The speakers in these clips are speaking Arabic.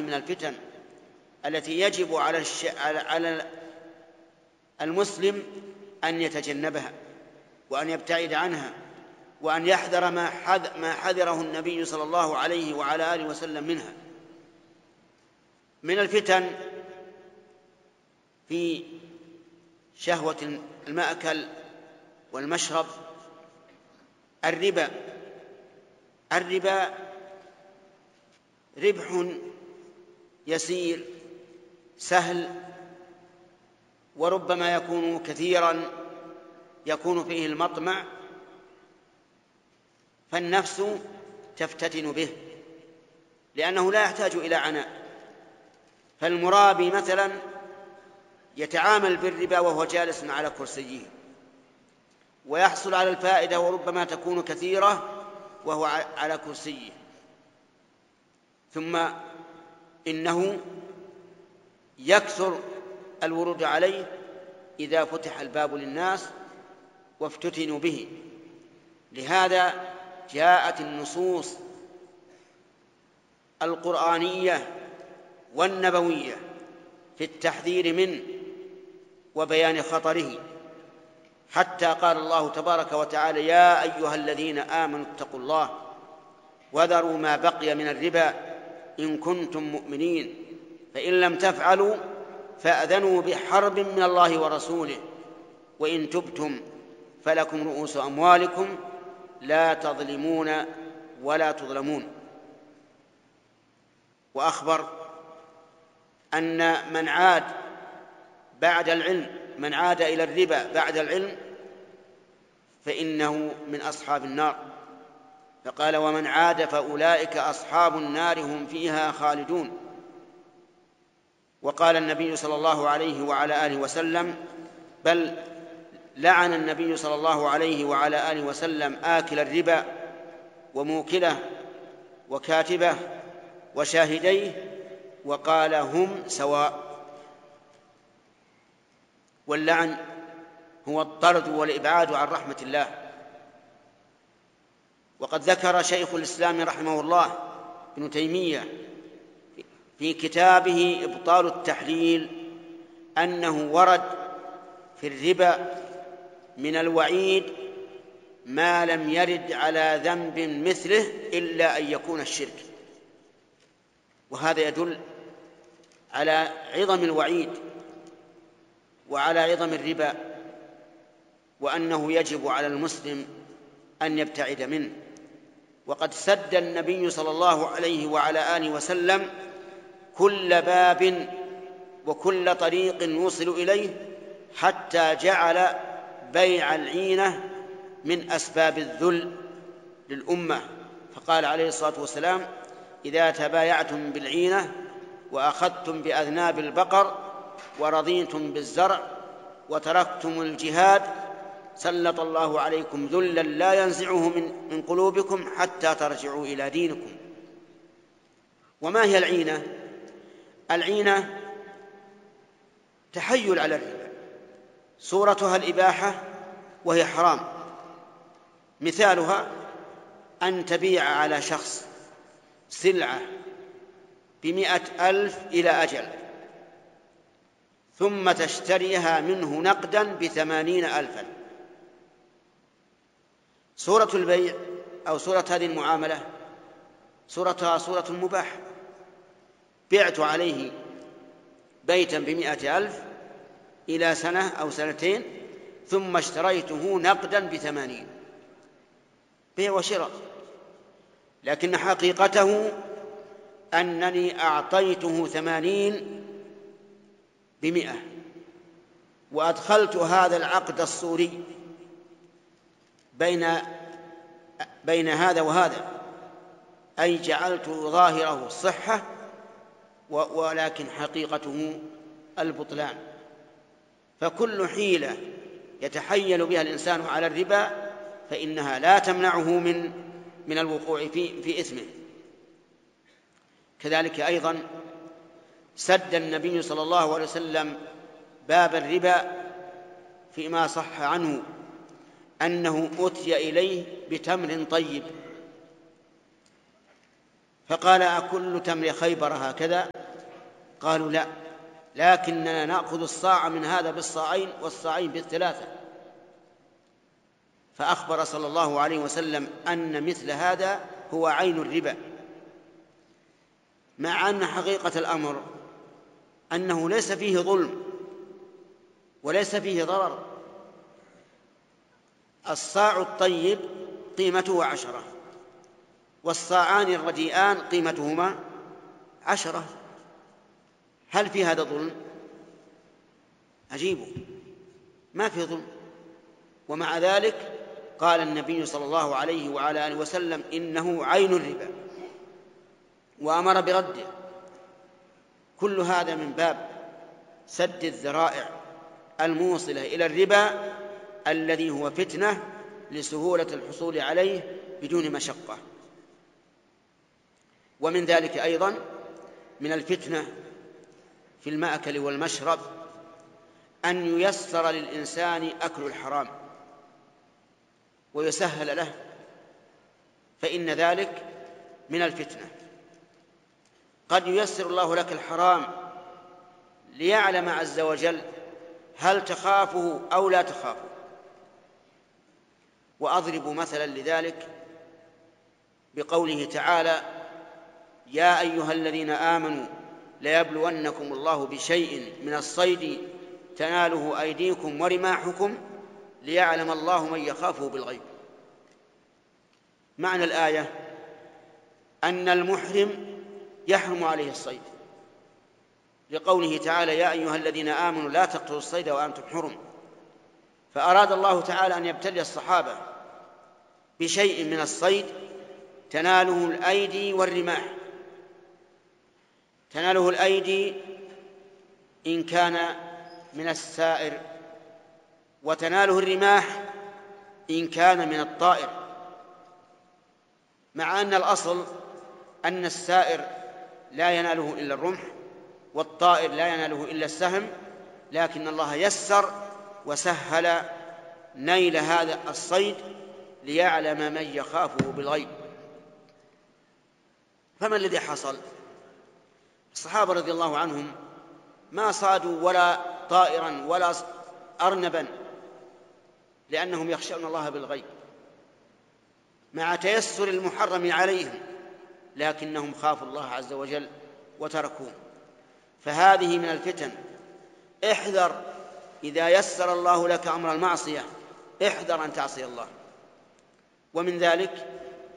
من الفتن التي يجب على المسلم أن يتجنبها وأن يبتعد عنها وأن يحذر ما حذره النبي صلى الله عليه وعلى آله وسلم منها. من الفتن في شهوة المأكل والمشرب الربا. الربا ربح يسير سهل، وربما يكون كثيرا يكون فيه المطمع، فالنفس تفتتن به لأنه لا يحتاج إلى عناء. فالمرابي مثلا يتعامل بالربا وهو جالس على كرسيه ويحصل على الفائدة وربما تكون كثيرة وهو على كرسيه، ثم إنه يكثر الورود عليه إذا فتح الباب للناس وافتتنوا به. لهذا جاءت النصوص القرآنية والنبوية في التحذير منه وبيان خطره، حتى قال الله تبارك وتعالى: يا أيها الذين آمنوا اتقوا الله وذروا ما بقي من الربا إن كنتم مؤمنين فإن لم تفعلوا فأذنوا بحرب من الله ورسوله وإن تبتم فلكم رؤوس أموالكم لا تظلمون ولا تظلمون. وأخبر أن من عاد إلى الربا بعد العلم فإنه من أصحاب النار، فقال: ومن عاد فأولئك أصحاب النار هم فيها خالدون. وقال النبي صلى الله عليه وعلى آله وسلم: بل لعن النبي صلى الله عليه وعلى آله وسلم آكل الربا وموكله وكاتبه وشاهديه، وقال: هم سواء. واللعن هو الطرد والإبعاد عن رحمة الله. وقد ذكر شيخ الإسلام رحمه الله ابن تيمية في كتابه إبطال التحليل أنه ورد في الربا من الوعيد ما لم يرد على ذنب مثله إلا أن يكون الشرك. وهذا يدل على عظم الوعيد وعلى عظم الربا، وأنه يجب على المسلم أن يبتعد منه. وقد سد النبي صلى الله عليه وعلى آله وسلم كل باب وكل طريق يوصل إليه، حتى جعل بيع العينة من أسباب الذل للأمة، فقال عليه الصلاة والسلام: إذا تبايعتم بالعينة وأخذتم بأذناب البقر ورضيتم بالزرع وتركتم الجهاد سلط الله عليكم ذلا لا ينزعه من قلوبكم حتى ترجعوا إلى دينكم. وما هي العينة؟ العينة تحيل على الربا، صورتها الإباحة وهي حرام. مثالها أن تبيع على شخص سلعة ب100,000 إلى أجل، ثم تشتريها منه نقدا ب80,000. صورة البيع أو صورة هذه المعاملة صورتها صورة المباح. بعت عليه بيتا ب100,000 إلى سنة أو سنتين، ثم اشتريته نقدا ب80، بيع وشراء. لكن حقيقته أنني أعطيته 80 ب100، وأدخلت هذا العقد الصوري بين هذا وهذا، أي جعلت ظاهره الصحة ولكن حقيقته البطلان. فكل حيلة يتحيل بها الإنسان على الربا فإنها لا تمنعه من الوقوع في إثمه. كذلك أيضا سد النبي صلى الله عليه وسلم باب الربا فيما صح عنه أنه أتي إليه بتمر طيب، فقال: أكل تمر خيبر هكذا؟ قالوا: لا، لكننا نأخذ الصاع من هذا بالصاعين والصاعين بالثلاثة. فأخبر صلى الله عليه وسلم أن مثل هذا هو عين الربا، مع أن حقيقة الأمر أنه ليس فيه ظلم وليس فيه ضرر. الصاع الطيب قيمته 10، والصاعان الرديئان قيمتهما 10. هل في هذا ظلم؟ عجيب، ما في ظلم. ومع ذلك قال النبي صلى الله عليه وعلى آله وسلم: إنه عين الربا، وأمر برده. كل هذا من باب سد الذرائع الموصلة إلى الربا، الذي هو فتنة لسهولة الحصول عليه بدون مشقة. ومن ذلك أيضا من الفتنة في المأكل والمشرب أن ييسر للإنسان أكل الحرام ويسهل له، فإن ذلك من الفتنة. قد ييسر الله لك الحرام ليعلم عز وجل هل تخافه أو لا تخافه. وأضرب مثلا لذلك بقوله تعالى: يا أيها الذين آمنوا ليبلونكم الله بشيء من الصيد تناله أيديكم ورماحكم ليعلم الله من يخافه بالغيب. معنى الآية أن المحرم يحرم عليه الصيد، لقوله تعالى: يا أيها الذين آمنوا لا تقتلوا الصيد وأنتم حرم. فأراد الله تعالى أن يبتلي الصحابة بشيء من الصيد تناله الأيدي والرماح. تناله الأيدي إن كان من السائر، وتناله الرماح إن كان من الطائر، مع أن الأصل أن السائر لا يناله إلا الرمح والطائر لا يناله إلا السهم، لكن الله يسر وسهل نيل هذا الصيد ليعلم من يخافه بالغيب. فما الذي حصل؟ الصحابة رضي الله عنهم ما صادوا ولا طائرا ولا أرنبا، لأنهم يخشون الله بالغيب مع تيسر المحرم عليهم، لكنهم خافوا الله عز وجل وتركوه. فهذه من الفتن. احذر إذا يسر الله لك أمر المعصية، احذر أن تعصي الله. ومن ذلك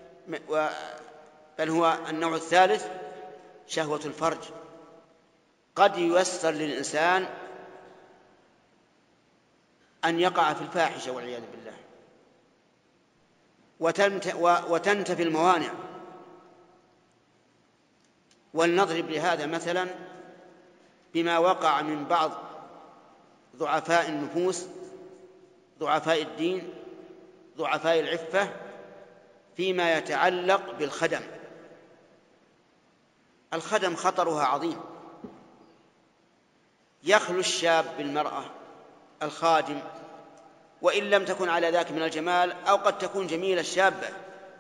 بل هو النوع الثالث شهوة الفرج. قد ييسر للإنسان أن يقع في الفاحشة والعياذ بالله، وتنتفي الموانع. ولنضرب لهذا مثلا بما وقع من بعض ضعفاء النفوس، ضعفاء الدين، ضعفاء العفة، فيما يتعلق بالخدم. الخدم خطرها عظيم. يخلو الشاب بالمرأة الخادم، وإن لم تكن على ذاك من الجمال، أو قد تكون جميلة الشابة،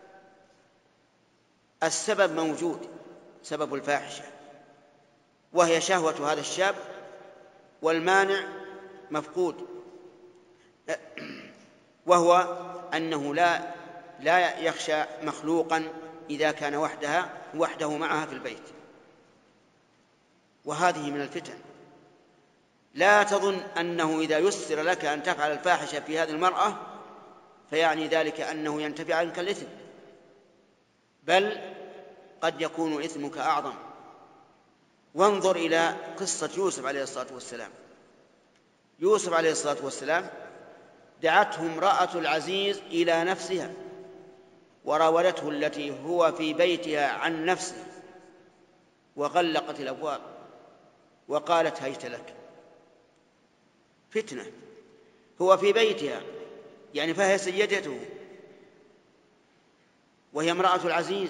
السبب موجود، سبب الفاحشة، وهي شهوة هذا الشاب، والمانع مفقود، وهو أنه لا يخشى مخلوقا إذا كان وحده معها في البيت. وهذه من الفتن. لا تظن أنه إذا يسر لك أن تفعل الفاحشة في هذه المرأة فيعني ذلك أنه ينتفع عنك الإثم، بل قد يكون إثمك أعظم. وانظر إلى قصة يوسف عليه الصلاة والسلام. يوسف عليه الصلاة والسلام دعته امرأة العزيز إلى نفسها، وراودته التي هو في بيتها عن نفسه، وغلقت الأبواب وقالت: هيت لك. فتنة. هو في بيتها، يعني فهي سيدته، وهي امرأة العزيز،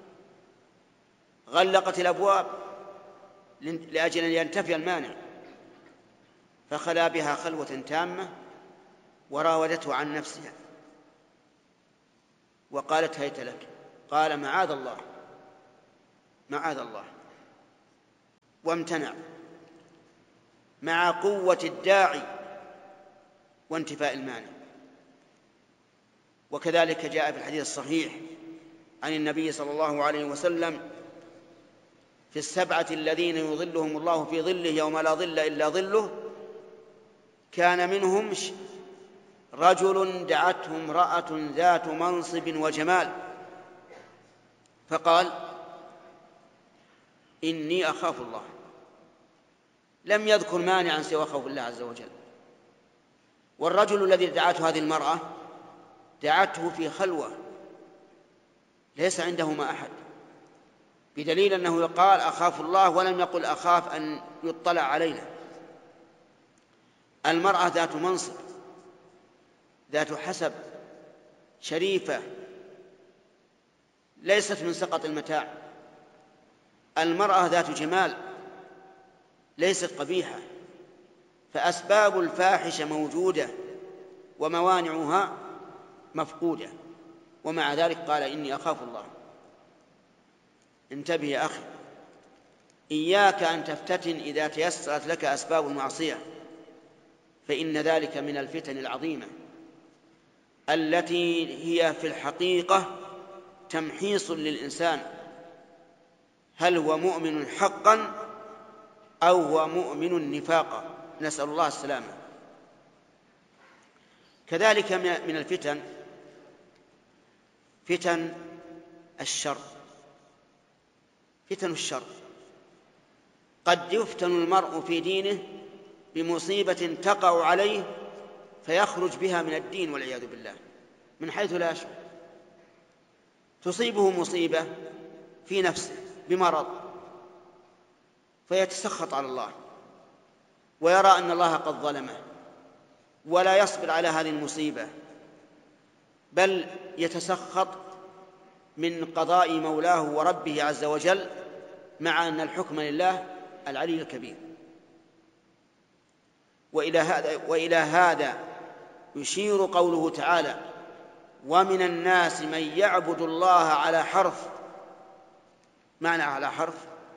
غلقت الأبواب لأجل أن ينتفي المانع، فخلا بها خلوة تامة وراودته عن نفسها وقالت: هيت لك. قال: معاذ الله، معاذ الله، وامتنع مع قوة الداعي وانتفاء المانع. وكذلك جاء في الحديث الصحيح عن النبي صلى الله عليه وسلم في السبعة الذين يظلهم الله في ظله يوم لا ظل إلا ظله، كان منهم رجل دعته امرأة ذات منصب وجمال فقال: إني أخاف الله. لم يذكر مانعا سوى خوف الله عز وجل. والرجل الذي دعته هذه المرأة دعته في خلوة ليس عندهما أحد، بدليل أنه قال أخاف الله ولم يقل أخاف أن يطلع علينا. المرأة ذات منصب، ذات حسب، شريفة، ليست من سقط المتاع. المرأة ذات جمال، ليست قبيحة. فأسباب الفاحشة موجودة وموانعها مفقودة، ومع ذلك قال: إني أخاف الله. انتبه يا أخي، إياك أن تفتتن إذا تيسرت لك أسباب المعصية، فإن ذلك من الفتن العظيمة التي هي في الحقيقة تمحيص للإنسان، هل هو مؤمن حقا أو هو مؤمن نفاقا، نسأل الله السلامة. كذلك من الفتن فتن الشر. فتن الشر قد يفتن المرء في دينه بمصيبة تقع عليه فيخرج بها من الدين والعياذ بالله من حيث لا يشعر. تصيبه مصيبة في نفسه بمرض فيتسخط على الله ويرى أن الله قد ظلمه ولا يصبر على هذه المصيبة، بل يتسخط من قضاء مولاه وربه عز وجل، مع أن الحكم لله العلي الكبير. وإلى هذا يشير قوله تعالى: ومن الناس من يعبد الله على حرف. معنى على حرف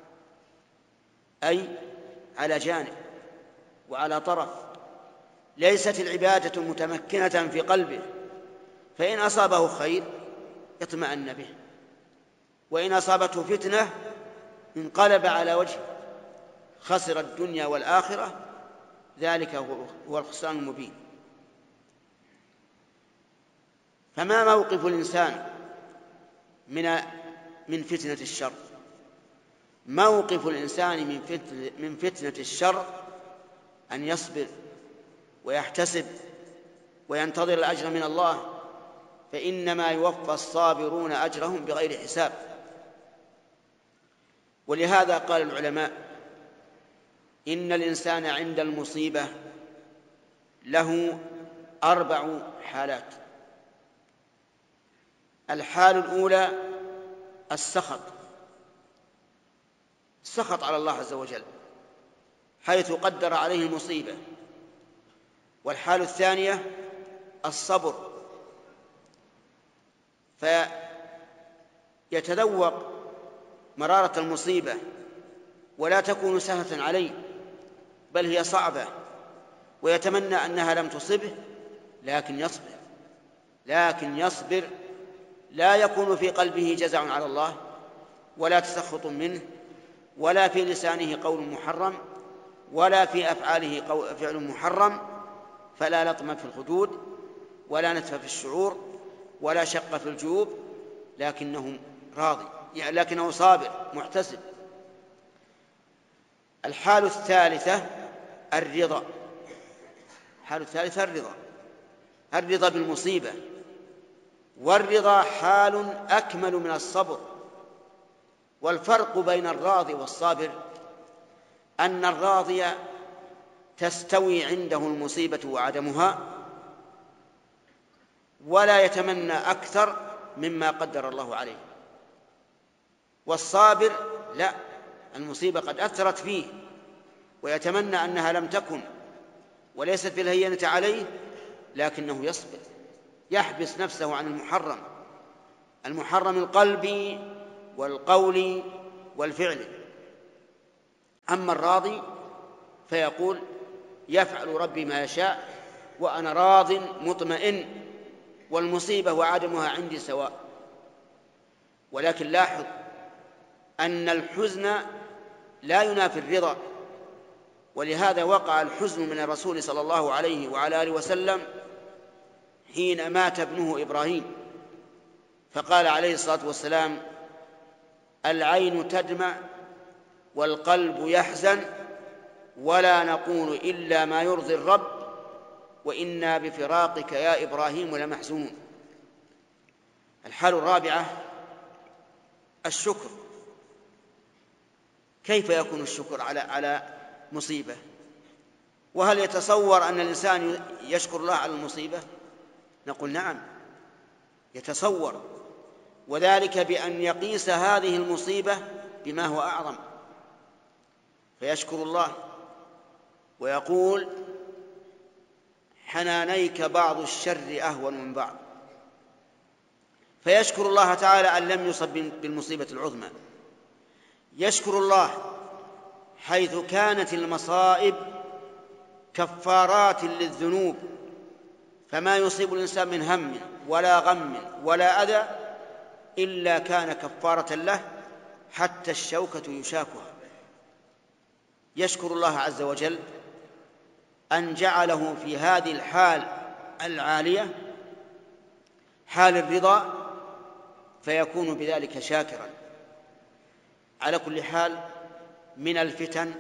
أي على جانب وعلى طرف، ليست العبادة متمكنة في قلبه، فإن أصابه خير اطمأن به، وإن أصابته فتنة انقلب على وجهه، خسر الدنيا والآخرة، ذلك هو الخسران المبين. فما موقف الإنسان من فتنة الشر؟ موقف الإنسان من فتنة الشر أن يصبر ويحتسب وينتظر الأجر من الله، فإنما يوفى الصابرون أجرهم بغير حساب. ولهذا قال العلماء: إن الإنسان عند المصيبة له 4 حالات. الحال الأولى السخط على الله عز وجل حيث قدر عليه المصيبة. والحال الثانية الصبر، فيتذوق مرارة المصيبة ولا تكون سهلة عليه، بل هي صعبة، ويتمنى أنها لم تصبه، لكن يصبر، لا يكون في قلبه جزع على الله ولا تسخط منه، ولا في لسانه قول محرم، ولا في أفعاله فعل محرم، فلا لطم في الخدود ولا نتف في الشعور ولا شق في الجيوب، لكنه راضي، لكنه صابر محتسب. الحال الثالثة الرضا. الرضا بالمصيبة، والرضا حال أكمل من الصبر. والفرق بين الراضي والصابر أن الراضي تستوي عنده المصيبة وعدمها ولا يتمنى أكثر مما قدر الله عليه، والصابر لا، المصيبة قد أثرت فيه ويتمنى أنها لم تكن وليست في الهينة عليه، لكنه يصبر، يحبس نفسه عن المحرم القلبي والقولي والفعل. أما الراضي فيقول يفعل ربي ما يشاء وأنا راض مطمئن، والمصيبة وعدمها عندي سواء. ولكن لاحظ أن الحزن لا ينافي الرضا، ولهذا وقع الحزن من الرسول صلى الله عليه وعلى آله وسلم حين مات ابنه إبراهيم، فقال عليه الصلاة والسلام: العين تدمع والقلب يحزن ولا نقول إلا ما يرضي الرب وإنا بفراقك يا إبراهيم لمحزونون. الحالة الرابعة الشكر. كيف يكون الشكر على مصيبة؟ وهل يتصور أن الإنسان يشكر الله على المصيبة؟ نقول نعم يتصور، وذلك بأن يقيس هذه المصيبة بما هو أعظم، فيشكر الله ويقول: حنانيك بعض الشر أهون من بعض. فيشكر الله تعالى أن لم يصب بالمصيبة العظمى. يشكر الله حيث كانت المصائب كفارات للذنوب، فما يصيب الإنسان من هم ولا غم ولا أذى إلا كان كفارة له، حتى الشوكة يشاكها. يشكر الله عز وجل أن جعله في هذه الحال العالية حال الرضا، فيكون بذلك شاكرا. على كل حال، من الفتن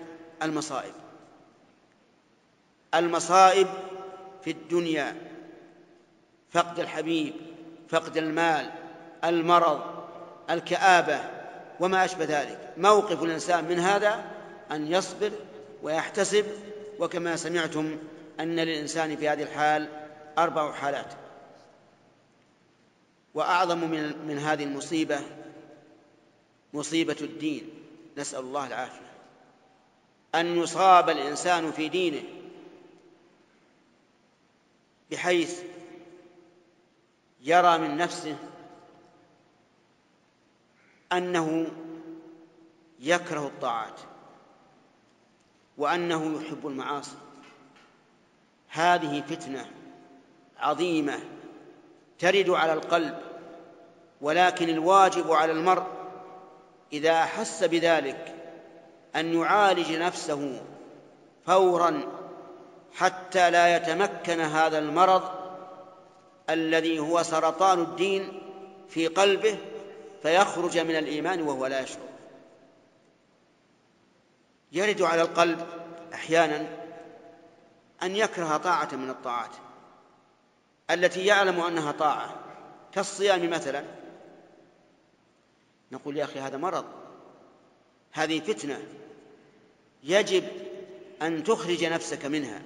المصائب في الدنيا: فقد الحبيب، فقد المال، المرض، الكآبة وما أشبه ذلك. موقف الإنسان من هذا أن يصبر ويحتسب، وكما سمعتم أن للإنسان في هذه الحال 4 حالات. وأعظم من هذه المصيبة مصيبة الدين، نسأل الله العافية، أن يصاب الإنسان في دينه بحيث يرى من نفسه أنه يكره الطاعات وأنه يحب المعاصي. هذه فتنة عظيمة ترد على القلب، ولكن الواجب على المرء إذا أحس بذلك أن يعالج نفسه فوراً حتى لا يتمكن هذا المرض الذي هو سرطان الدين في قلبه فيخرج من الإيمان وهو لا يشعر. يرد على القلب أحياناً أن يكره طاعة من الطاعات التي يعلم أنها طاعة، كالصيام مثلا. نقول: يا أخي هذا مرض، هذه فتنة، يجب أن تخرج نفسك منها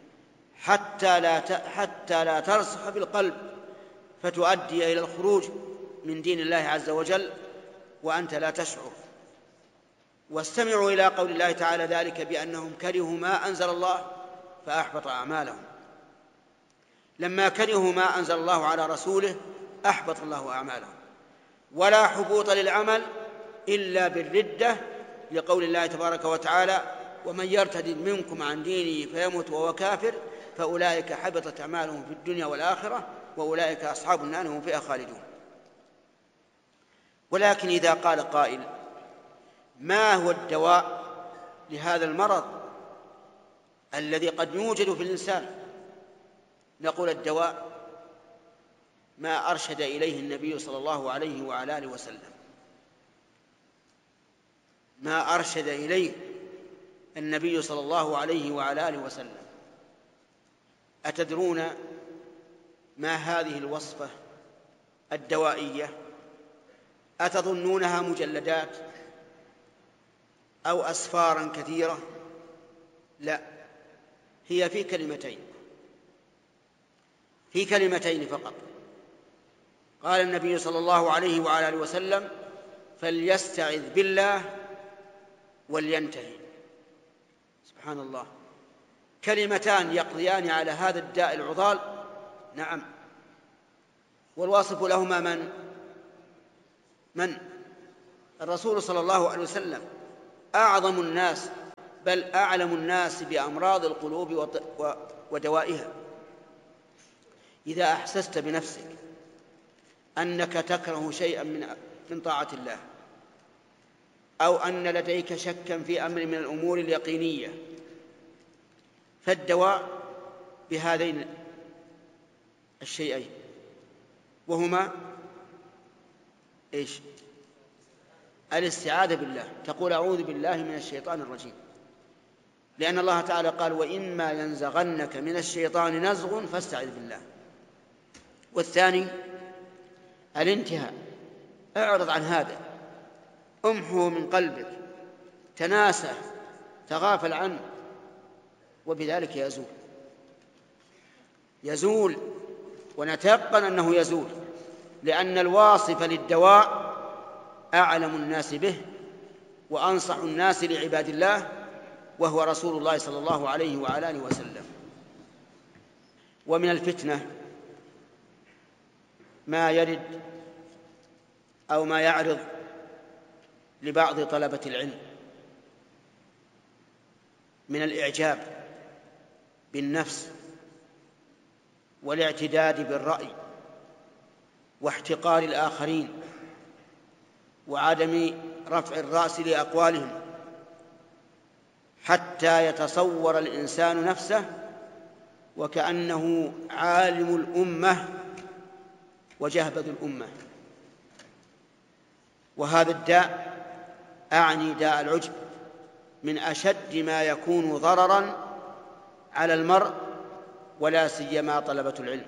حتى لا ترسخ بالقلب فتؤدي إلى الخروج من دين الله عز وجل وأنت لا تشعر. واستمعوا إلى قول الله تعالى: ذلك بأنهم كرهوا ما أنزل الله فأحبط أعمالهم. لما كرهوا ما أنزل الله على رسوله أحبط الله أعمالهم. ولا حبوط للعمل إلا بالردة، لقول الله تبارك وتعالى: ومن يرتد منكم عن دينه فيمت وهو كافر فأولئك حبطت أعمالهم في الدنيا والآخرة وأولئك أصحاب النار هم فيها خالدون. ولكن إذا قال قائل: ما هو الدواء لهذا المرض الذي قد يوجد في الإنسان؟ نقول: الدواء ما أرشد إليه النبي صلى الله عليه وعلى آله وسلم، ما أرشد إليه النبي صلى الله عليه وعلى آله وسلم. أتدرون ما هذه الوصفة الدوائية؟ أتظنونها مجلدات أو أسفارا كثيرة؟ لا، هي في كلمتين فقط. قال النبي صلى الله عليه وعلى آله وسلم: فليستعذ بالله ولينتهي. سبحان الله، كلمتان يقضيان على هذا الداء العضال. نعم، والواصف لهما من؟ الرسول صلى الله عليه وسلم أعظم الناس بل أعلم الناس بأمراض القلوب ودوائها. إذا أحسست بنفسك أنك تكره شيئا من طاعة الله، أو أن لديك شكا في أمر من الأمور اليقينية، فالدواء بهذين الشيئين، وهما إيش؟ الاستعاذة بالله، تقول أعوذ بالله من الشيطان الرجيم، لأن الله تعالى قال وإما ينزغنك من الشيطان نزغ فاستعذ بالله. والثاني الانتهاء، اعرض عن هذا، امحه من قلبك، تناسى، تغافل عنه، وبذلك يزول ونتيقن أنه يزول، لأن الواصف للدواء أعلم الناس به وأنصح الناس لعباد الله، وهو رسول الله صلى الله عليه وعلى آله وسلم. ومن الفتنة ما يرد أو ما يعرض لبعض طلبة العلم من الإعجاب بالنفس والاعتداد بالرأي واحتقار الآخرين وعدم رفع الرأس لأقوالهم، حتى يتصور الإنسان نفسه وكأنه عالم الأمة وجهبذ الأمة. وهذا الداء، أعني داء العجب، من أشد ما يكون ضرراً على المرء، ولا سيما طلبة العلم،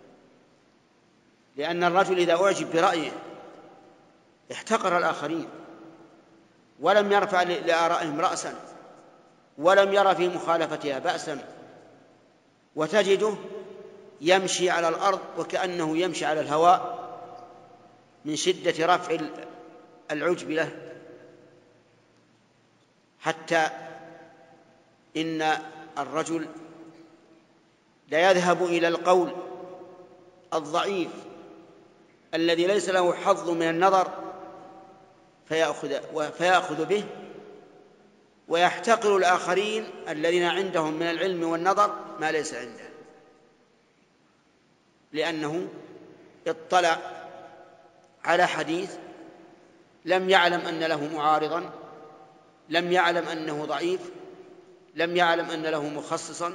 لأن الرجل إذا أعجب برأيه احتقر الآخرين ولم يرفع لآرائهم رأسا ولم يرى في مخالفتها بأسا، وتجده يمشي على الأرض وكأنه يمشي على الهواء من شدة رفع العجب له، حتى إن الرجل لا يذهب إلى القول الضعيف الذي ليس له حظ من النظر فيأخذ به، ويحتقر الآخرين الذين عندهم من العلم والنظر ما ليس عنده، لأنه اطلع على حديث لم يعلم أن له معارضا، لم يعلم أنه ضعيف، لم يعلم أن له مخصصا،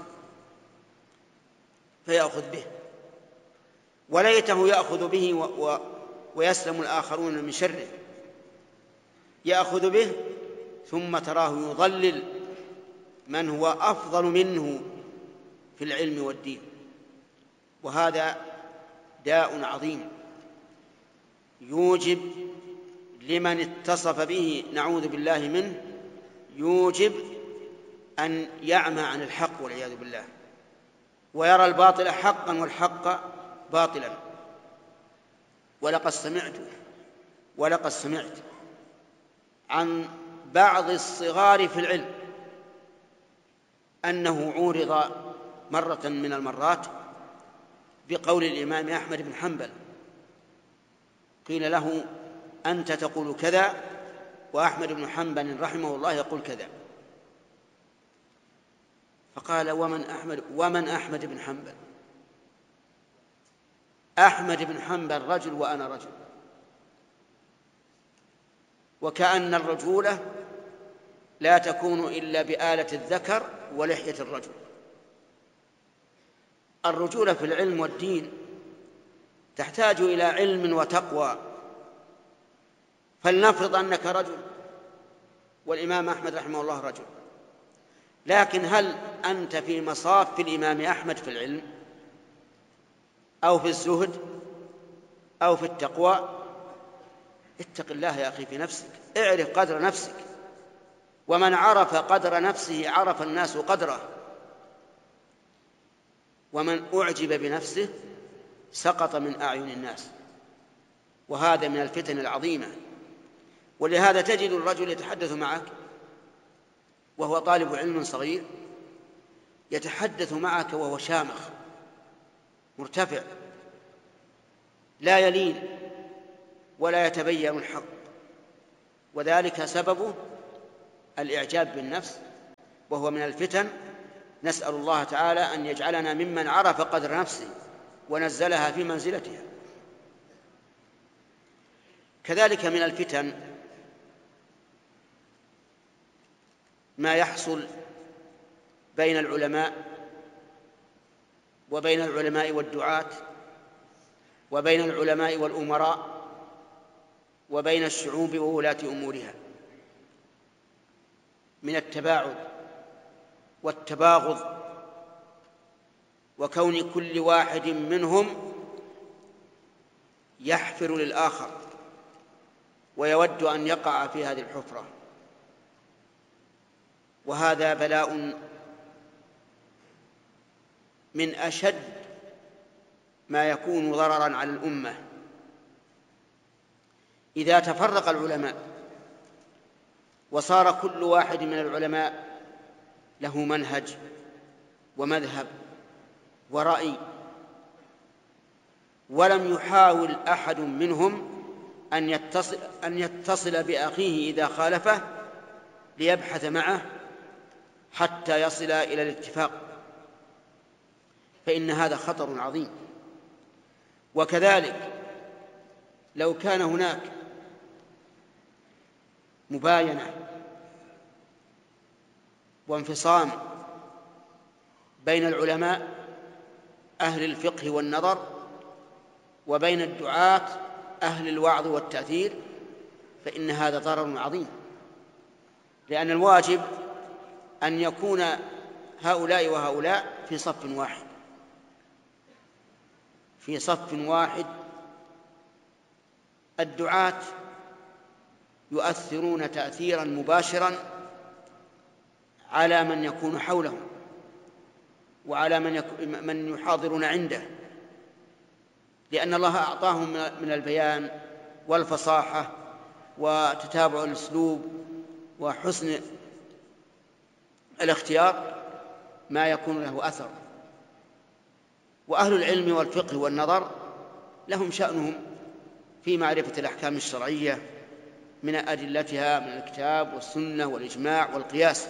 فيأخذ به، وليته يأخذ به ويسلم الآخرون من شره، يأخذ به ثم تراه يضلل من هو أفضل منه في العلم والدين. وهذا داء عظيم يوجب لمن اتصف به، نعوذ بالله منه، يوجب أن يعمى عن الحق والعياذ بالله، ويرى الباطل حقا والحق باطلا. ولقد سمعت عن بعض الصغار في العلم أنه عورض مرة من المرات بقول الإمام أحمد بن حنبل، قيل له أنت تقول كذا وأحمد بن حنبل رحمه الله يقول كذا، فقال ومن أحمد بن حنبل؟ أحمد بن حنبل رجل وأنا رجل، وكأن الرجولة لا تكون إلا بآلة الذكر ولحية الرجل. الرجولة في العلم والدين تحتاج إلى علم وتقوى، فلنفرض أنك رجل والإمام أحمد رحمه الله رجل، لكن هل أنت في مصاف الإمام أحمد في العلم أو في الزهد أو في التقوى؟ اتق الله يا أخي في نفسك، اعرف قدر نفسك، ومن عرف قدر نفسه عرف الناس قدره، ومن أعجب بنفسه سقط من أعين الناس. وهذا من الفتن العظيمة. ولهذا تجد الرجل يتحدث معك وهو طالب علم صغير، يتحدث معك وهو شامخ مرتفع لا يلين ولا يتبين الحق، وذلك سببه الإعجاب بالنفس، وهو من الفتن. نسأل الله تعالى أن يجعلنا ممن عرف قدر نفسه ونزلها في منزلتها. كذلك من الفتن ما يحصل بين العلماء وبين العلماء والدعاة، وبين العلماء والأمراء، وبين الشعوب وولاة أمورها، من التباعد والتباغض، وكون كل واحد منهم يحفر للآخر ويود أن يقع في هذه الحفرة. وهذا بلاء من أشد ما يكون ضررا على الأمة. إذا تفرق العلماء وصار كل واحد من العلماء له منهج ومذهب ورأي، ولم يحاول أحد منهم أن يتصل بأخيه إذا خالفه ليبحث معه حتى يصل إلى الاتفاق، فإن هذا خطر عظيم. وكذلك لو كان هناك مباينة وانفصام بين العلماء أهل الفقه والنظر وبين الدعاة أهل الوعظ والتأثير، فإن هذا ضرر عظيم، لأن الواجب أن يكون هؤلاء وهؤلاء في صف واحد، في صف واحد. الدعاة يؤثرون تأثيرا مباشرا على من يكون حولهم وعلى من يحاضرون عنده، لأن الله أعطاهم من البيان والفصاحة وتتابع الأسلوب وحسن الاختيار ما يكون له أثر. وأهل العلم والفقه والنظر لهم شأنهم في معرفة الأحكام الشرعية من أدلتها من الكتاب والسنة والإجماع والقياس.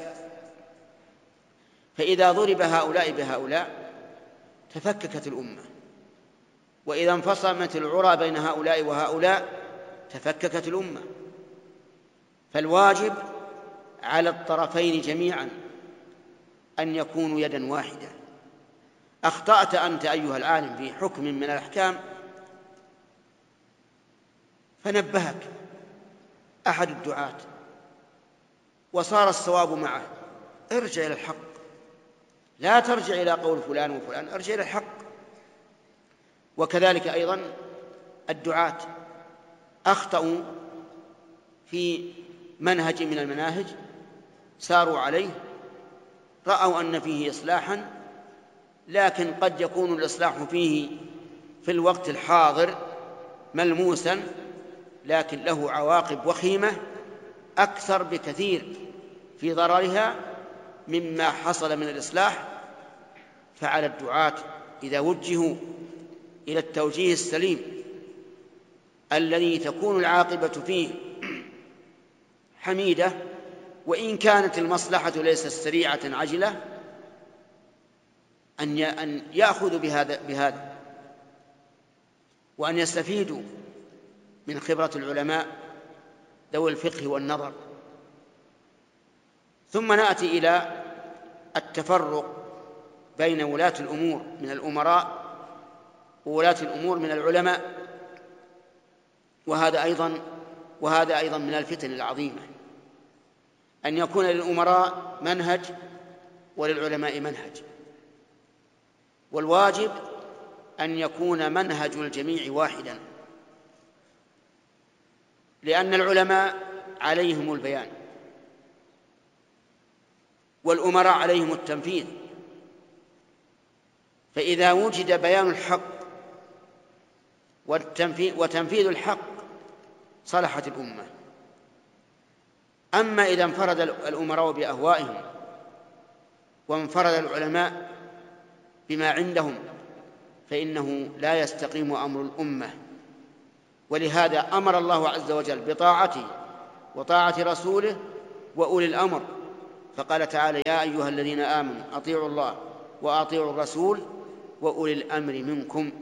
فإذا ضرب هؤلاء بهؤلاء تفككت الأمة، وإذا انفصمت العرى بين هؤلاء وهؤلاء تفككت الأمة. فالواجب على الطرفين جميعا أن يكونوا يدا واحدة. أخطأت أنت أيها العالم في حكم من الأحكام فنبهك أحد الدعاة وصار الصواب معه، ارجع إلى الحق، لا ترجع إلى قول فلان وفلان، ارجع إلى الحق. وكذلك أيضا الدعاة أخطأوا في منهج من المناهج ساروا عليه، رأوا أن فيه إصلاحا، لكن قد يكون الإصلاح فيه في الوقت الحاضر ملموسا، لكن له عواقب وخيمة أكثر بكثير في ضررها مما حصل من الإصلاح. فعلى الدعاة إذا وجهوا إلى التوجيه السليم الذي تكون العاقبة فيه حميدة، وإن كانت المصلحة ليست سريعة عجلة، أن يأخذوا بهذا وأن يستفيدوا من خبرة العلماء ذوي الفقه والنظر. ثم نأتي إلى التفرق بين ولاة الأمور من الأمراء وولاة الأمور من العلماء، وهذا أيضا من الفتن العظيمة، أن يكون للأمراء منهج وللعلماء منهج. والواجب أن يكون منهج الجميع واحدا، لأن العلماء عليهم البيان والأمراء عليهم التنفيذ. فإذا وجد بيان الحق وتنفيذ الحق صلحت الأمة. أما إذا انفرد الأمراء بأهوائهم وانفرد العلماء بما عندهم فإنه لا يستقيم أمر الأمة. ولهذا أمر الله عز وجل بطاعته وطاعة رسوله وأولي الأمر، فقال تعالى: يا أيها الذين آمنوا أطيعوا الله وأطيعوا الرسول وأولي الأمر منكم.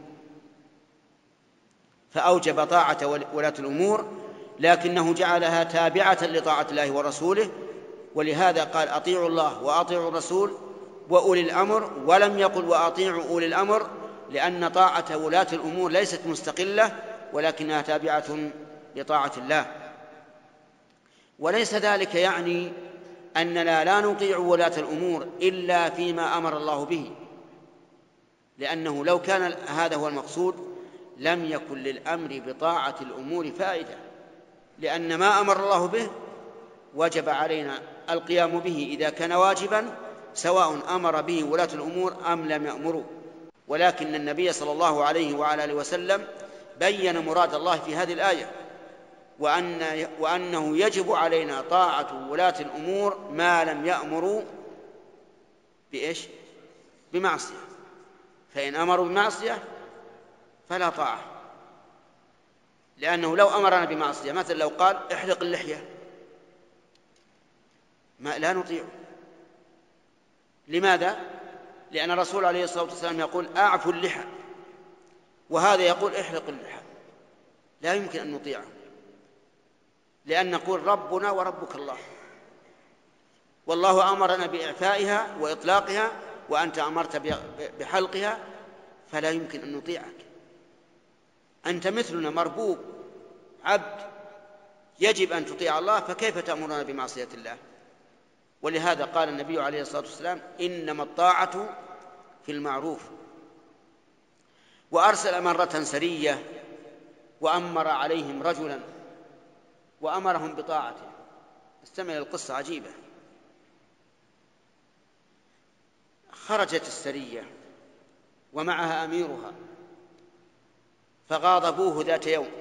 فأوجب طاعة ولاة الأمور، لكنه جعلها تابعة لطاعة الله ورسوله، ولهذا قال: أطيعوا الله وأطيعوا الرسول وأولي الأمر، ولم يقل وأطيعوا أولي الأمر، لأن طاعة ولاة الأمور ليست مستقلة ولكنها تابعة لطاعة الله. وليس ذلك يعني أننا لا نطيع ولاة الأمور إلا فيما أمر الله به، لأنه لو كان هذا هو المقصود لم يكن للأمر بطاعة الأمور فائدة، لأن ما أمر الله به وجب علينا القيام به إذا كان واجبا، سواء أمر به ولاة الأمور أم لم يأمروا. ولكن النبي صلى الله عليه وعلى آله وسلم بين مراد الله في هذه الآية، وأنه يجب علينا طاعة ولاة الأمور ما لم يأمروا بإيش؟ بمعصية. فإن أمروا بمعصية فلا طاعة، لأنه لو أمرنا بمعصية، مثل لو قال: احلق اللحية، لا نطيعه. لماذا؟ لأن الرسول عليه الصلاة والسلام يقول: أعفوا اللحى، وهذا يقول: احلق اللحى. لا يمكن أن نطيعه، لأن نقول: ربنا وربك الله، والله أمرنا بإعفائها وإطلاقها، وأنت أمرت بحلقها، فلا يمكن أن نطيعك. أنت مثلنا مربوب عبد، يجب أن تطيع الله، فكيف تأمرنا بمعصية الله؟ ولهذا قال النبي عليه الصلاة والسلام: إنما الطاعة في المعروف. وأرسل مرة سرية وأمر عليهم رجلا وأمرهم بطاعته. استمع القصة عجيبة. خرجت السرية ومعها أميرها، فغاضبوه ذات يوم،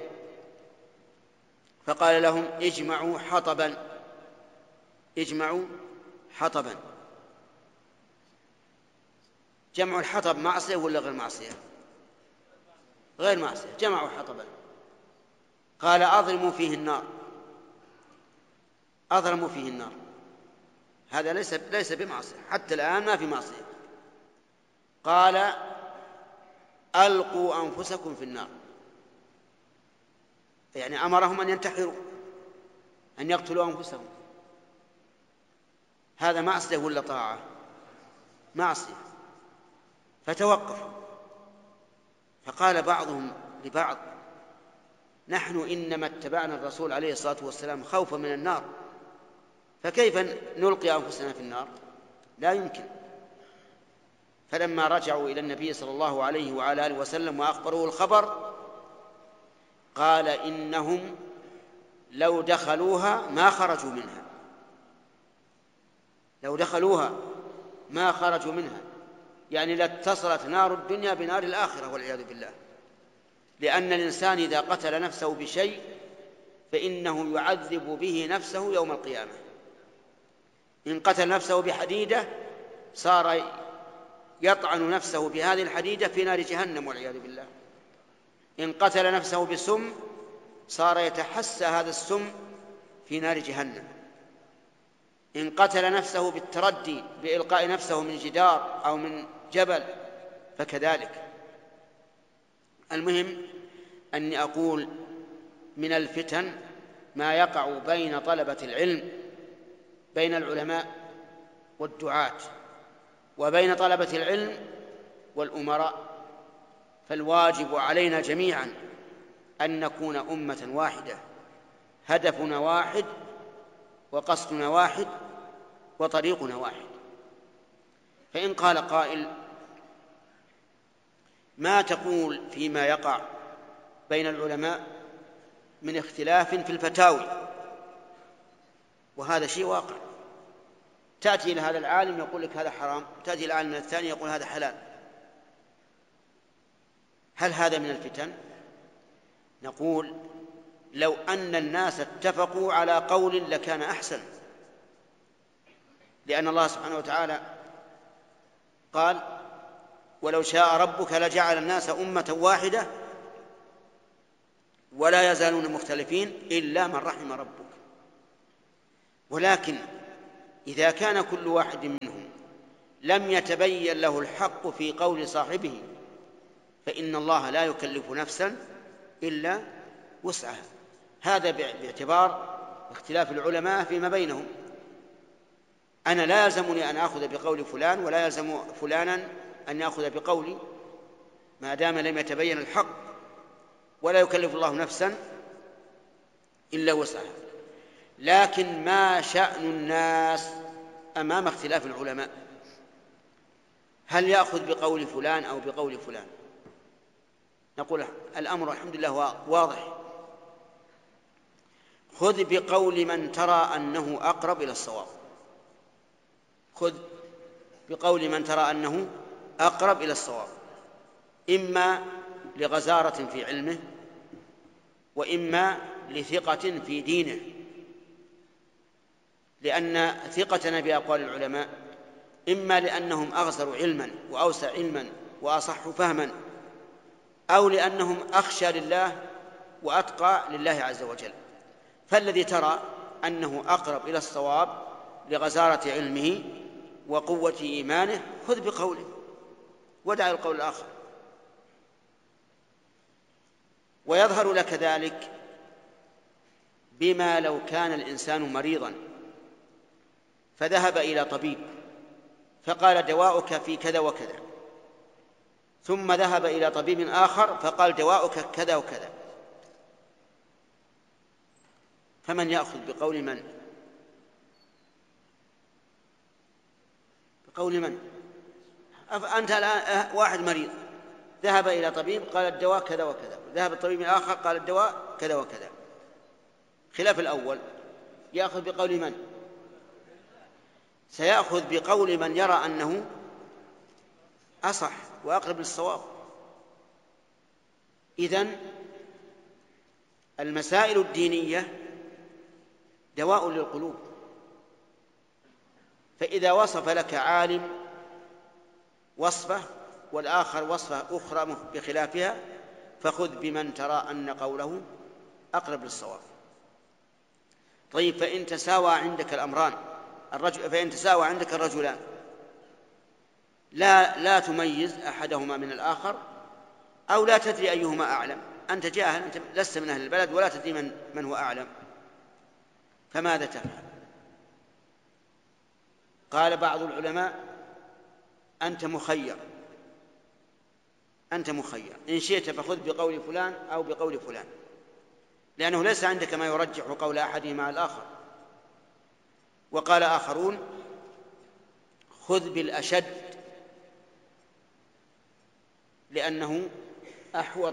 فقال لهم: اجمعوا حطبا، اجمعوا حطبا. جمع الحطب معصية ولا غير معصية؟ غير معصية. جمعوا حطبا. قال: أضرموا فيه النار. أضرموا فيه النار. هذا ليس بمعصية، حتى الآن ما في معصية. قال: ألقوا أنفسكم في النار، يعني أمرهم أن ينتحروا، أن يقتلوا أنفسهم. هذا معصية ولا طاعة؟ معصية. فتوقفوا، فقال بعضهم لبعض: نحن إنما اتبعنا الرسول عليه الصلاة والسلام خوفا من النار، فكيف نلقي أنفسنا في النار؟ لا يمكن. فلما رجعوا إلى النبي صلى الله عليه وعلى آله وسلم وأخبروه الخبر، قال: إنهم لو دخلوها ما خرجوا منها، لو دخلوها ما خرجوا منها، يعني لاتصلت نار الدنيا بنار الآخرة والعياذ بالله. لأن الإنسان إذا قتل نفسه بشيء فإنه يعذب به نفسه يوم القيامة. إن قتل نفسه بحديدة صار يطعن نفسه بهذه الحديدة في نار جهنم والعياذ بالله. إن قتل نفسه بسم صار يتحسى هذا السم في نار جهنم. إن قتل نفسه بالتردي بإلقاء نفسه من جدار أو من جبل فكذلك. المهم أني أقول: من الفتن ما يقع بين طلبة العلم، بين العلماء والدعاة، وبين طلبة العلم والأمراء. فالواجب علينا جميعا أن نكون أمة واحدة، هدفنا واحد وقصدنا واحد وطريقنا واحد. فإن قال قائل: ما تقول فيما يقع بين العلماء من اختلاف في الفتاوي؟ وهذا شيء واقع. تأتي إلى هذا العالم يقول لك هذا حرام، تأتي إلى العالم الثاني يقول هذا حلال. هل هذا من الفتن؟ نقول: لو أن الناس اتفقوا على قول لكان أحسن، لأن الله سبحانه وتعالى قال: ولو شاء ربك لجعل الناس أمة واحدة ولا يزالون مختلفين إلا من رحم ربك. ولكن إذا كان كل واحد منهم لم يتبين له الحق في قول صاحبه فإن الله لا يكلف نفسا إلا وسعها. هذا باعتبار اختلاف العلماء فيما بينهم. أنا لا يلزمني أن آخذ بقول فلان ولا يلزم فلانا أن يأخذ بقولي ما دام لم يتبين الحق، ولا يكلف الله نفسا إلا وسعها. لكن ما شأن الناس أمام اختلاف العلماء؟ هل يأخذ بقول فلان أو بقول فلان؟ نقول الأمر الحمد لله واضح. خذ بقول من ترى أنه أقرب إلى الصواب. خذ بقول من ترى أنه أقرب إلى الصواب، إما لغزارة في علمه، وإما لثقة في دينه، لأن ثقتنا بأقوال العلماء إما لأنهم أغزر علما وأوسع علما وأصح فهما، أو لأنهم أخشى لله وأتقى لله عز وجل. فالذي ترى أنه أقرب إلى الصواب لغزارة علمه وقوة إيمانه خذ بقوله ودع القول الآخر. ويظهر لك ذلك بما لو كان الإنسان مريضا فذهب إلى طبيب فقال دواؤك في كذا وكذا، ثم ذهب إلى طبيب آخر فقال دواؤك كذا وكذا، فمن يأخذ بقول من؟ بقول من؟ أنت الآن واحد مريض ذهب إلى طبيب قال الدواء كذا وكذا، ذهب الطبيب الآخر قال الدواء كذا وكذا، خلاف الأول. يأخذ بقول من؟ سيأخذ بقول من يرى أنه أصح وأقرب للصواب. إذن المسائل الدينية دواء للقلوب، فإذا وصف لك عالم وصفه والآخر وصفه أخرى بخلافها فخذ بمن ترى أن قوله أقرب للصواب. طيب فإن تساوى عندك الأمران، فإن تساوى عندك الرجلان لا تميز أحدهما من الآخر، أو لا تدري أيهما أعلم، أنت جاهل، أنت لست من أهل البلد ولا تدري من هو أعلم، فماذا تفعل؟ قال بعض العلماء أنت مخير، إن شئت فخذ بقول فلان أو بقول فلان، لأنه ليس عندك ما يرجح قول أحدهما على الآخر. وقال آخرون خذ بالأشد لأنه أحوط،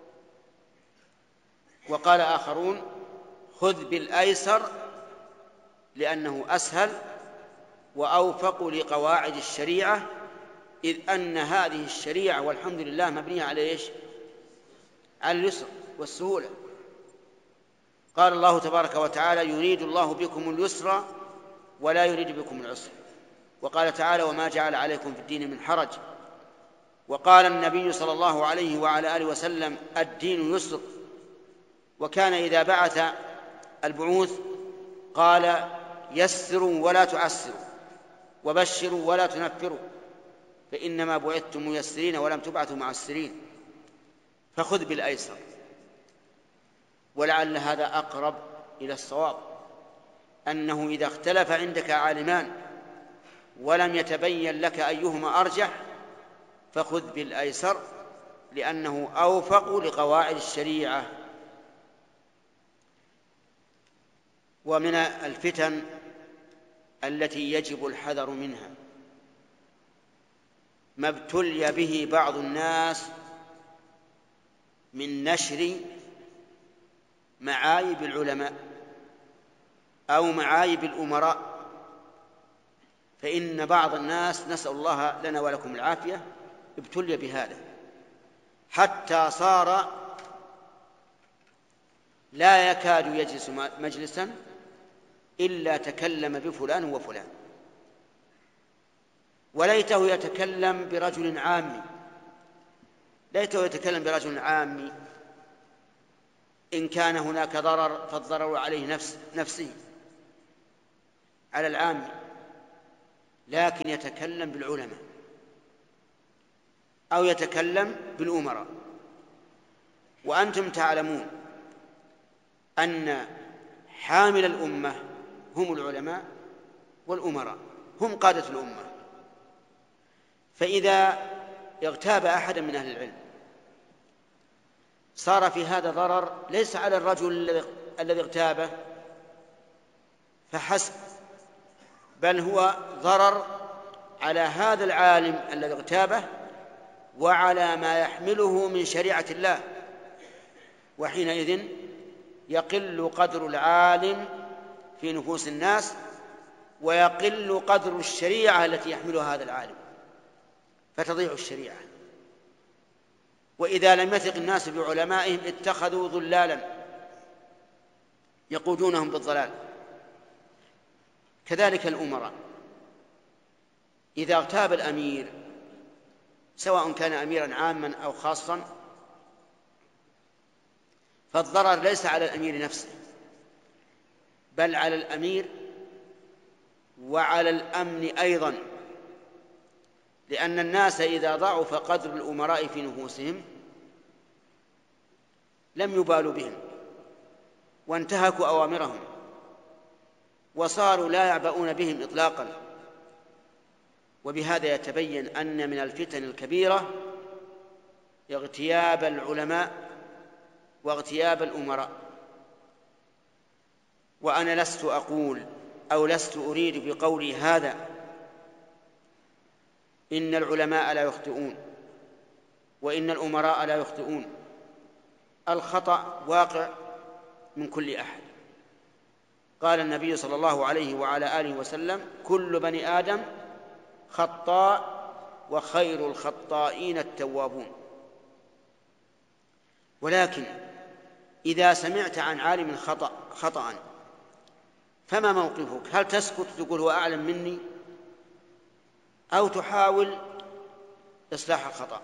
وقال آخرون خذ بالأيسر لأنه أسهل وأوفق لقواعد الشريعة، إذ أن هذه الشريعة والحمد لله مبنية على إيش؟ على اليسر والسهولة. قال الله تبارك وتعالى يريد الله بكم اليسر ولا يريد بكم العسر، وقال تعالى وما جعل عليكم في الدين من حرج، وقال النبي صلى الله عليه وعلى آله وسلم الدين يسر، وكان إذا بعث البعوث قال يسروا ولا تعسروا وبشروا ولا تنفروا فإنما بعثتم ميسرين ولم تبعثوا معسرين. فخذ بالأيسر، ولعل هذا أقرب إلى الصواب، أنه إذا اختلف عندك عالمان ولم يتبين لك أيهما أرجح فخذ بالأيسر لأنه أوفق لقواعد الشريعة. ومن الفتن التي يجب الحذر منها ما ابتلي به بعض الناس من نشر معايب العلماء أو معايب الأمراء، فإن بعض الناس نسأل الله لنا ولكم العافية ابتلي بهذا حتى صار لا يكاد يجلس مجلسا إلا تكلم بفلان وفلان، وليته يتكلم برجل عامي، ليته يتكلم برجل عامي إن كان هناك ضرر فالضرر عليه نفسه، على العام، لكن يتكلم بالعلماء أو يتكلم بالأمراء. وأنتم تعلمون أن حامل الأمة هم العلماء والأمراء، هم قادة الأمة. فإذا اغتاب أحدا من أهل العلم صار في هذا ضرر ليس على الرجل الذي اغتابه فحسب، بل هو ضرر على هذا العالم الذي اغتابه وعلى ما يحمله من شريعة الله. وحينئذ يقل قدر العالم في نفوس الناس ويقل قدر الشريعة التي يحملها هذا العالم، فتضيع الشريعة. وإذا لم يثق الناس بعلمائهم اتخذوا ضلالا يقودونهم بالضلال. كذلك الأمراء إذا اغتاب الأمير سواء كان أميرا عاما أو خاصا فالضرر ليس على الأمير نفسه بل على الأمير وعلى الأمن أيضا، لأن الناس إذا ضعف قدر الأمراء في نفوسهم لم يبالوا بهم وانتهكوا أوامرهم وصاروا لا يعبؤون بهم إطلاقا. وبهذا يتبين أن من الفتن الكبيرة اغتياب العلماء واغتياب الأمراء. وأنا لست أقول أو لست أريد بقولي هذا إن العلماء لا يخطئون وإن الأمراء لا يخطئون، الخطأ واقع من كل أحد. قال النبي صلى الله عليه وعلى آله وسلم: كل بني آدم خطاء وخير الخطائين التوابون. ولكن إذا سمعت عن عالم خطأ فما موقفك؟ هل تسكت تقول هو أعلم مني أو تحاول إصلاح الخطأ؟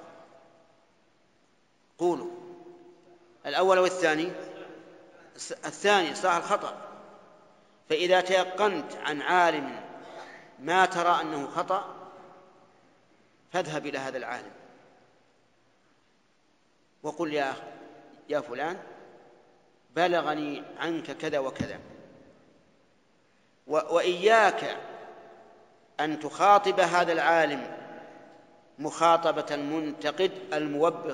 قولوا الأول والثاني. الثاني إصلاح الخطأ. فإذا تيقنت عن عالم ما ترى أنه خطأ فاذهب إلى هذا العالم وقل: يا فلان بلغني عنك كذا وكذا. وإياك أن تخاطب هذا العالم مخاطبة المنتقد الموبخ،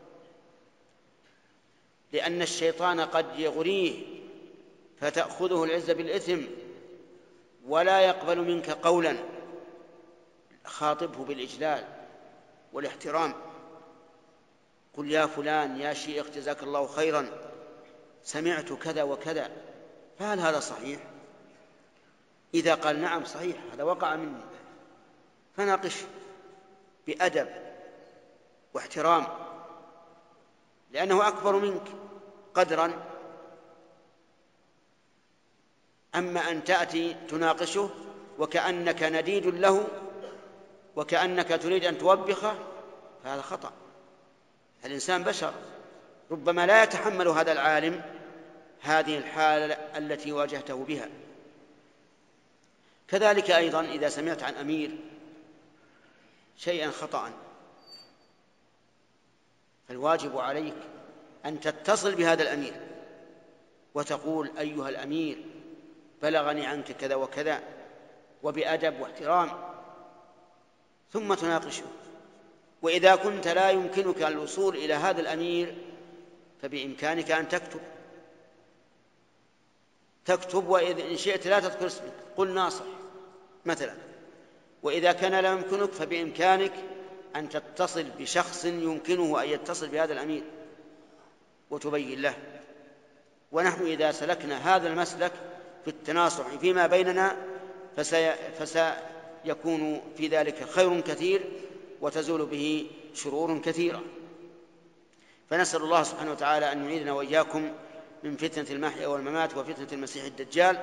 لأن الشيطان قد يغريه فتأخذه العزة بالإثم ولا يقبل منك قولا. خاطبه بالإجلال والاحترام، قل: يا فلان يا شيخ جزاك الله خيرا سمعت كذا وكذا، فهل هذا صحيح؟ إذا قال نعم صحيح هذا وقع مني، فناقش بأدب واحترام لأنه أكبر منك قدرا. أما أن تأتي تناقشه وكأنك نديد له وكأنك تريد أن توبخه فهذا خطأ. الإنسان بشر ربما لا يتحمل هذا العالم هذه الحالة التي واجهته بها. كذلك أيضا إذا سمعت عن أمير شيئا خطأ فالواجب عليك أن تتصل بهذا الأمير وتقول: أيها الأمير بلغني عنك كذا وكذا، وبأدب واحترام، ثم تناقشه. وإذا كنت لا يمكنك الوصول إلى هذا الأمير فبإمكانك أن تكتب، وإذا إن شئت لا تذكر اسمك، قل ناصح مثلا. وإذا كان لا يمكنك فبإمكانك أن تتصل بشخص يمكنه أن يتصل بهذا الأمير وتبين له. ونحن إذا سلكنا هذا المسلك في التناصح فيما بيننا فسيكون في ذلك خير كثير وتزول به شرور كثيرة. فنسأل الله سبحانه وتعالى أن يعيذنا وإياكم من فتنة المحيا والممات وفتنة المسيح الدجال.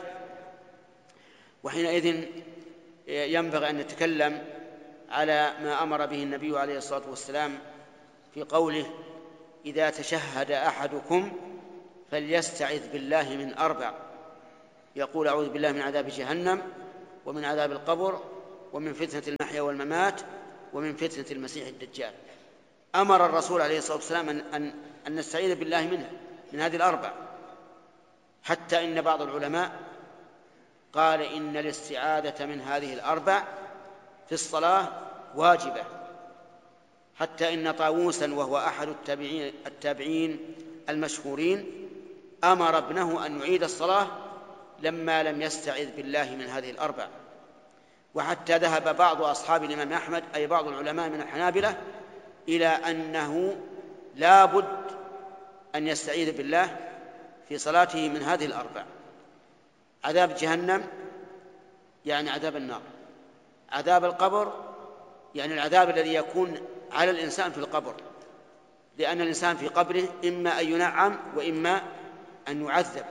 وحينئذ ينبغي أن نتكلم على ما أمر به النبي عليه الصلاة والسلام في قوله: إذا تشهد أحدكم فليستعذ بالله من 4، يقول: أعوذ بالله من عذاب جهنم، ومن عذاب القبر ومن فتنة المحيا والممات ومن فتنة المسيح الدجال. أمر الرسول عليه الصلاة والسلام أن نستعيذ بالله منها، من هذه الأربع، حتى إن بعض العلماء قال إن الاستعاذة من هذه الأربع في الصلاة واجبة، حتى إن طاووسا وهو أحد التابعين المشهورين أمر ابنه أن يعيد الصلاة لما لم يستعذ بالله من هذه الأربع. وحتى ذهب بعض أصحاب الإمام أحمد، أي بعض العلماء من الحنابلة، إلى أنه لا بد أن يستعيذ بالله في صلاته من هذه الأربع: عذاب جهنم يعني عذاب النار، عذاب القبر يعني العذاب الذي يكون على الإنسان في القبر، لأن الإنسان في قبره إما أن ينعم وإما أن يعذب.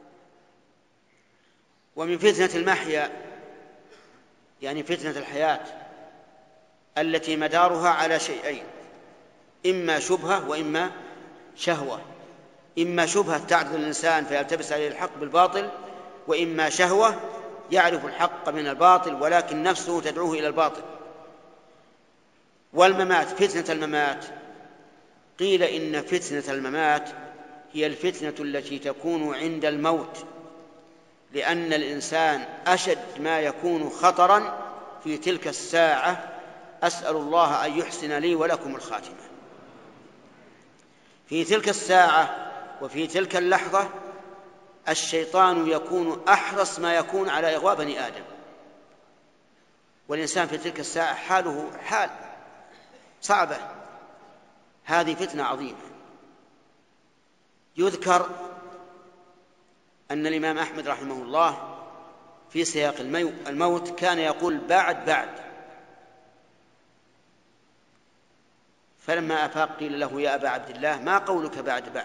ومن فتنة المحيا يعني فتنة الحياة التي مدارها على شيئين: إما شبهة وإما شهوة. إما شبهة تعرض الإنسان فيلتبس عليه الحق بالباطل، وإما شهوة يعرف الحق من الباطل ولكن نفسه تدعوه إلى الباطل. والممات، فتنة الممات، قيل إن فتنة الممات هي الفتنة التي تكون عند الموت، لأن الإنسان أشد ما يكون خطرا في تلك الساعة. أسأل الله أن يحسن لي ولكم الخاتمة. في تلك الساعة وفي تلك اللحظة الشيطان يكون أحرص ما يكون على إغواء بني آدم، والإنسان في تلك الساعة حاله حال صعبة. هذه فتنة عظيمة. يذكر أن الإمام أحمد رحمه الله في سياق الموت كان يقول بعد، فلما أفاق قيل له: يا أبا عبد الله، ما قولك بعد؟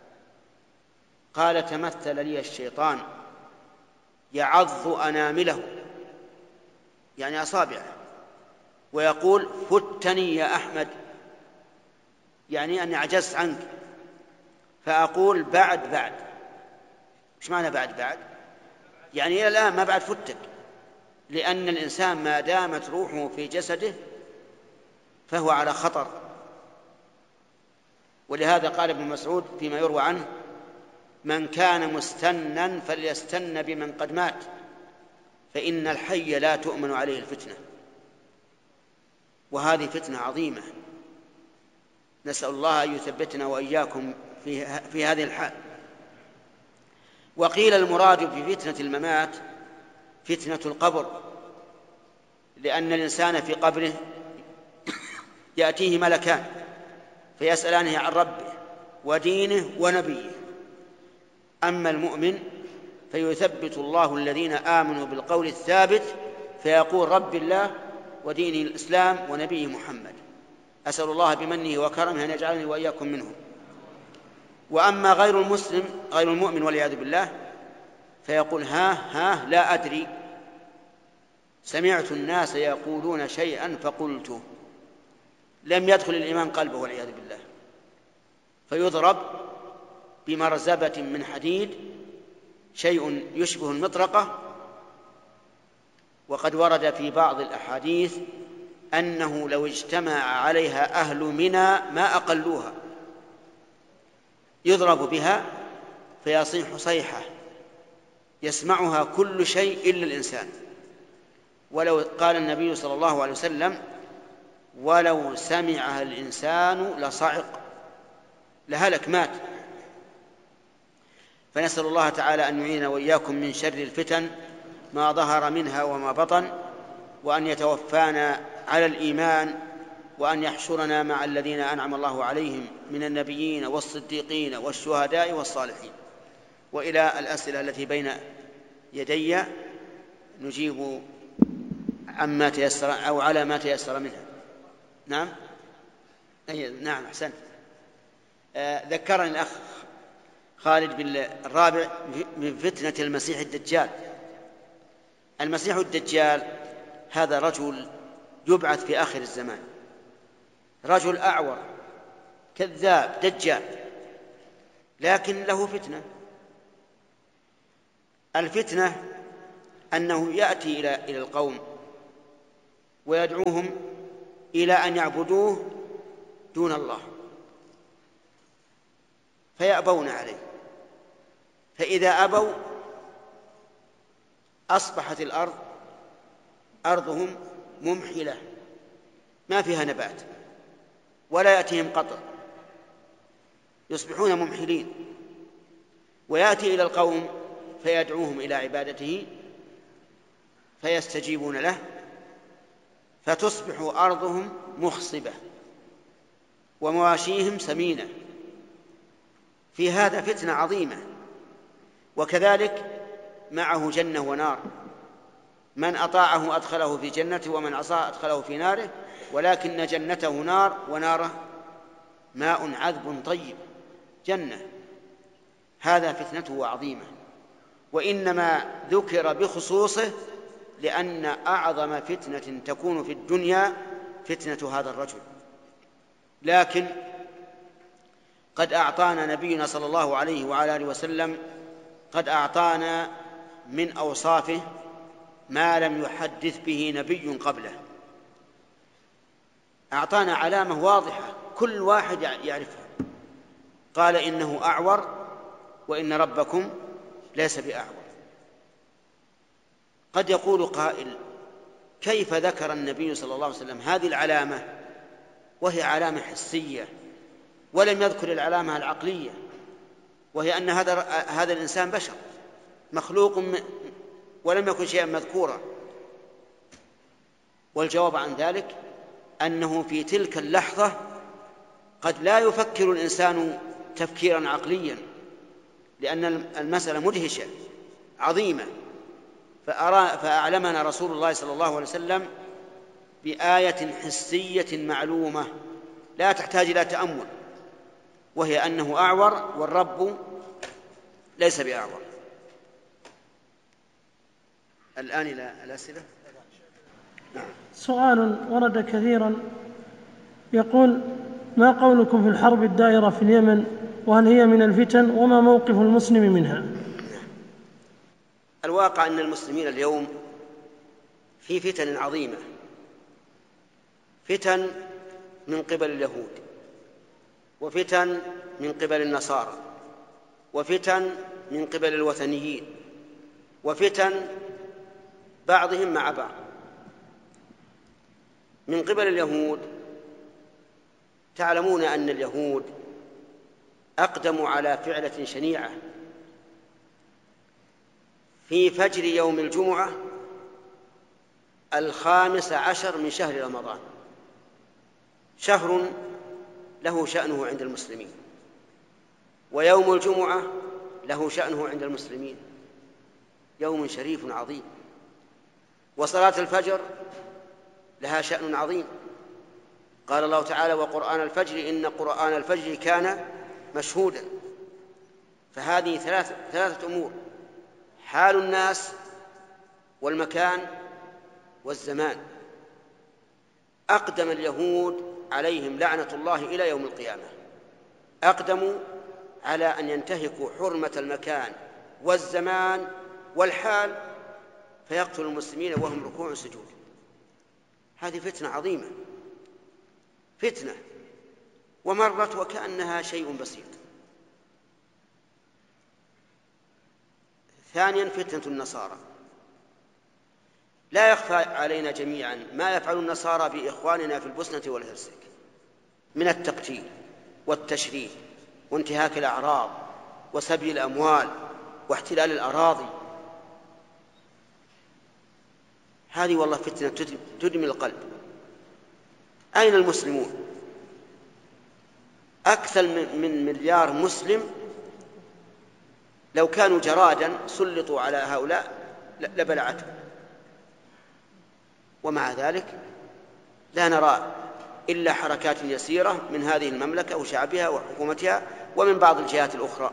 قال: تمثل لي الشيطان يعض أنامله، يعني أصابعه، ويقول: فتني يا أحمد، يعني أني عجزت عنك، فأقول بعد. إيش معنى بعد؟ يعني إلى الآن ما بعد فتك، لأن الإنسان ما دامت روحه في جسده فهو على خطر. ولهذا قال ابن مسعود فيما يروى عنه: من كان مستنا فليستن بمن قد مات، فإن الحي لا تؤمن عليه الفتنة. وهذه فتنة عظيمة، نسأل الله أن يثبتنا وإياكم في هذه الحال. وقيل المراد بفتنة الممات فتنة القبر، لأن الإنسان في قبره يأتيه ملكان فيسألانه عن ربه ودينه ونبيه. أما المؤمن فيثبت الله الذين آمنوا بالقول الثابت فيقول: رب الله ودينه الإسلام ونبيه محمد. أسأل الله بمنه وكرمه أن يجعلني وإياكم منهم. وأما غير المسلم، غير المؤمن والعياذ بالله، فيقول: ها لا أدري، سمعت الناس يقولون شيئا فقلته. لم يدخل الإيمان قلبه والعياذ بالله، فيضرب بمرزبة من حديد، شيء يشبه المطرقة. وقد ورد في بعض الأحاديث أنه لو اجتمع عليها أهل منى ما أقلوها، يضرب بها فيصيح صيحة يسمعها كل شيء إلا الإنسان. ولو قال النبي صلى الله عليه وسلم: ولو سمعها الإنسان لصعق، لهلك، مات. فنسأل الله تعالى أن يعيننا وإياكم من شر الفتن ما ظهر منها وما بطن، وأن يتوفانا على الإيمان، وأن يحشرنا مع الذين أنعم الله عليهم من النبيين والصديقين والشهداء والصالحين. وإلى الأسئلة التي بين يدي نجيب عما تيسر أو على ما تيسر منها. نعم، نعم، أحسنت. ذكرني الأخ خالد بالرابع من فتنة المسيح الدجال. المسيح الدجال هذا رجل يبعث في آخر الزمان، رجل أعور كذاب دجال، لكن له فتنة. الفتنة أنه يأتي إلى القوم ويدعوهم إلى أن يعبدوه دون الله فيأبون عليه، فإذا أبوا أصبحت الأرض أرضهم ممحلة ما فيها نبات ولا يأتيهم قطر، يصبحون ممحلين. ويأتي إلى القوم فيدعوهم إلى عبادته فيستجيبون له فتصبح أرضهم مخصبة ومواشيهم سمينة. في هذا فتنة عظيمة. وكذلك معه جنة ونار، من أطاعه أدخله في جنته ومن عصى أدخله في ناره، ولكن جنته نار وناره ماء عذب طيب، جنة. هذا فتنته عظيمة، وإنما ذكر بخصوصه لأن أعظم فتنة تكون في الدنيا فتنة هذا الرجل. لكن قد أعطانا نبينا صلى الله عليه وعلى آله وسلم قد أعطانا من أوصافه ما لم يحدث به نبي قبله. أعطانا علامة واضحة كل واحد يعرفها، قال إنه أعور وإن ربكم ليس بأعور. قد يقول قائل كيف ذكر النبي صلى الله عليه وسلم هذه العلامة وهي علامة حسية ولم يذكر العلامة العقلية، وهي أن هذا الإنسان بشر مخلوق ولم يكن شيئا مذكورا؟ والجواب عن ذلك أنه في تلك اللحظة قد لا يفكر الإنسان تفكيرا عقليا، لأن المسألة مدهشة عظيمة. فأعلمنا رسول الله صلى الله عليه وسلم بآية حسية معلومة لا تحتاج إلى تأمل، وهي أنه أعور والرب ليس بأعور. الآن إلى الأسئلة. سؤال ورد كثيرا يقول: ما قولكم في الحرب الدائرة في اليمن، وهل هي من الفتن، وما موقف المسلم منها؟ الواقع أن المسلمين اليوم في فتن عظيمة، فتن من قبل اليهود، وفتن من قبل النصارى، وفتن من قبل الوثنيين، وفتن بعضهم مع بعض. من قبل اليهود تعلمون أن اليهود أقدموا على فعلة شنيعة في فجر يوم الجمعة 15 من شهر رمضان، شهر له شأنه عند المسلمين، ويوم الجمعة له شأنه عند المسلمين، يوم شريف عظيم. وصلاة الفجر لها شأن عظيم، قال الله تعالى: وقرآن الفجر إن قرآن الفجر كان مشهودا. فهذه ثلاثة أمور: حال الناس والمكان والزمان. أقدم اليهود عليهم لعنة الله إلى يوم القيامة، أقدموا على أن ينتهكوا حرمة المكان والزمان والحال فيقتلوا المسلمين وهم ركوع سجود. هذه فتنة عظيمة، فتنة ومرت وكأنها شيء بسيط. ثانيا فتنة النصارى. لا يخفى علينا جميعا ما يفعل النصارى بإخواننا في البوسنة والهرسك من التقتيل والتشريد وانتهاك الأعراض وسبي الأموال واحتلال الأراضي. هذه والله فتنة تدمي القلب. أين المسلمون؟ أكثر من مليار مسلم لو كانوا جرادا سلطوا على هؤلاء لبلعتهم، ومع ذلك لا نرى إلا حركات يسيرة من هذه المملكة وشعبها وحكومتها ومن بعض الجهات الأخرى.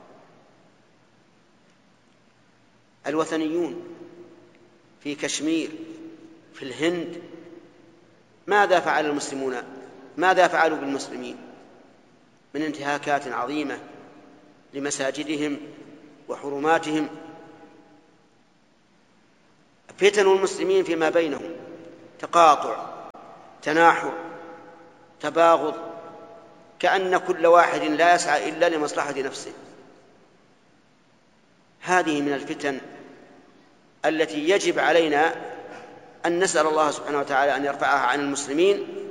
الوثنيون في كشمير في الهند ماذا فعل المسلمون؟ ماذا فعلوا بالمسلمين من انتهاكات عظيمة لمساجدهم وحرماتهم؟ فتن المسلمين فيما بينهم، تقاطع، تناحر، تباغض، كأن كل واحد لا يسعى إلا لمصلحة نفسه. هذه من الفتن التي يجب علينا أن نسأل الله سبحانه وتعالى أن يرفعها عن المسلمين